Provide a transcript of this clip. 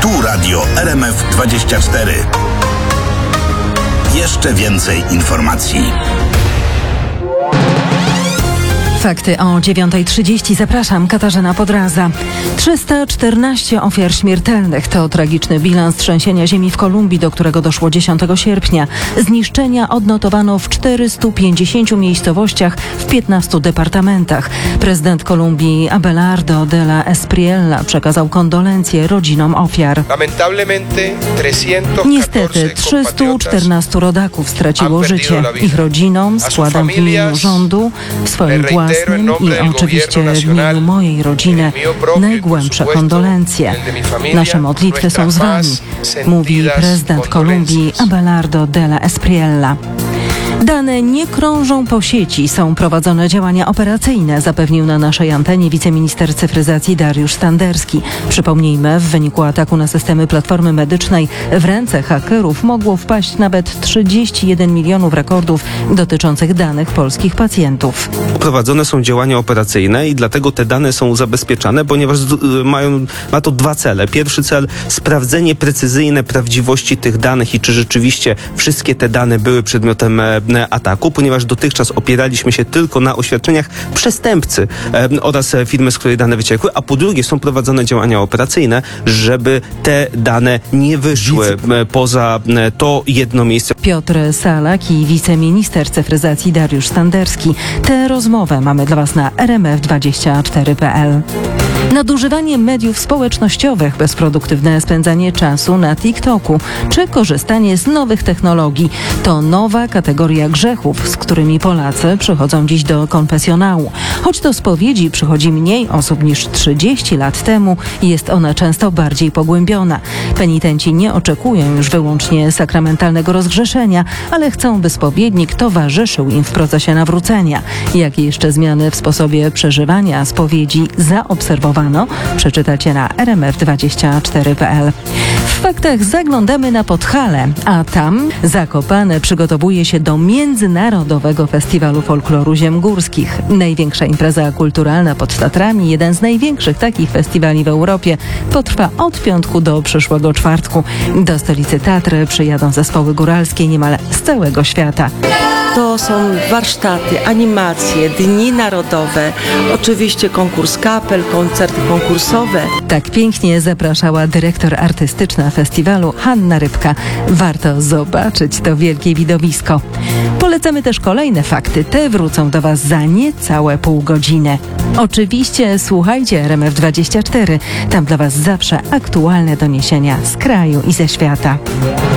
Tu radio RMF24. Jeszcze więcej informacji. Fakty o 9:30. Zapraszam, Katarzyna Podraza. 314 ofiar śmiertelnych to tragiczny bilans trzęsienia ziemi w Kolumbii, do którego doszło 10 sierpnia. Zniszczenia odnotowano w 450 miejscowościach w 15 departamentach. Prezydent Kolumbii Abelardo de la Espriella przekazał kondolencje rodzinom ofiar. Niestety 314 rodaków straciło życie. Ich rodzinom składam w imieniu rządu, swoim własnym i oczywiście w imieniu mojej rodziny najgłębsze kondolencje. Nasze modlitwy są z wami, mówi prezydent Kolumbii Abelardo de la Espriella. Dane nie krążą po sieci, są prowadzone działania operacyjne, zapewnił na naszej antenie wiceminister cyfryzacji Dariusz Standerski. Przypomnijmy, w wyniku ataku na systemy Platformy Medycznej w ręce hakerów mogło wpaść nawet 31 milionów rekordów dotyczących danych polskich pacjentów. Prowadzone są działania operacyjne i dlatego te dane są zabezpieczane, ponieważ ma to dwa cele. Pierwszy cel, sprawdzenie precyzyjne prawdziwości tych danych i czy rzeczywiście wszystkie te dane były przedmiotem ataku, ponieważ dotychczas opieraliśmy się tylko na oświadczeniach przestępcy oraz firmy, z której dane wyciekły, a po drugie są prowadzone działania operacyjne, żeby te dane nie wyszły poza to jedno miejsce. Piotr Salak i wiceminister cyfryzacji Dariusz Standerski. Tę rozmowę mamy dla Was na rmf24.pl. Nadużywanie mediów społecznościowych, bezproduktywne spędzanie czasu na TikToku czy korzystanie z nowych technologii to nowa kategoria grzechów, z którymi Polacy przychodzą dziś do konfesjonału. Choć do spowiedzi przychodzi mniej osób niż 30 lat temu, jest ona często bardziej pogłębiona. Penitenci nie oczekują już wyłącznie sakramentalnego rozgrzeszenia, ale chcą, by spowiednik towarzyszył im w procesie nawrócenia. Jakie jeszcze zmiany w sposobie przeżywania spowiedzi zaobserwowano? Przeczytacie na rmf24.pl. W faktach zaglądamy na Podhale, a tam Zakopane przygotowuje się do Międzynarodowego Festiwalu Folkloru Ziem Górskich. Największa impreza kulturalna pod Tatrami, jeden z największych takich festiwali w Europie, potrwa od piątku do przyszłego czwartku. Do stolicy Tatry przyjadą zespoły góralskie niemal z całego świata. To są warsztaty, animacje, dni narodowe, oczywiście konkurs kapel, koncerty konkursowe. Tak pięknie zapraszała dyrektor artystyczna festiwalu Hanna Rybka. Warto zobaczyć to wielkie widowisko. Polecamy też kolejne fakty. Te wrócą do Was za niecałe pół godziny. Oczywiście słuchajcie RMF24. Tam dla Was zawsze aktualne doniesienia z kraju i ze świata.